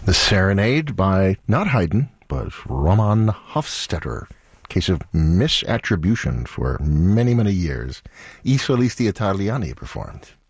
The Serenade by not Haydn, but Roman Hofstetter. Case of misattribution for many, many years. I Solisti Italiani performed.